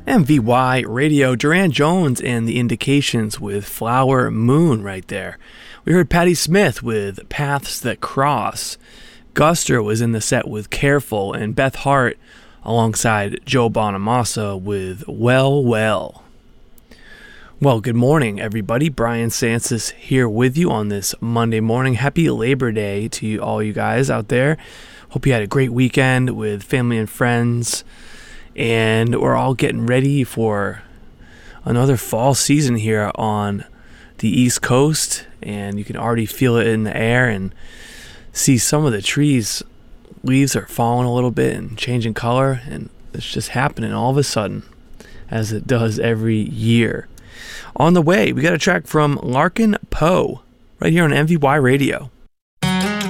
MVY Radio, Duran Jones and the Indications with Flower Moon right there. We heard Patti Smith with Paths That Cross. Guster was in the set with Careful, and Beth Hart alongside Joe Bonamassa with Well Well. Well, good morning, everybody. Brian Sansis here with you on this Monday morning. Happy Labor Day to all you guys out there. Hope you had a great weekend with family and friends. And we're all getting ready for another fall season here on the East Coast. And you can already feel it in the air and see some of the trees. Leaves are falling a little bit and changing color. And it's just happening all of a sudden, as it does every year. On the way, we got a track from Larkin Poe right here on MVY Radio.